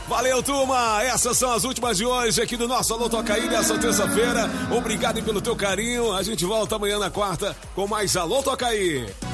Valeu, turma! Essas são as últimas de hoje aqui do nosso Alô Tocaí nessa terça-feira. Obrigado pelo teu carinho. A gente volta amanhã na quarta com mais Alô Tocaí.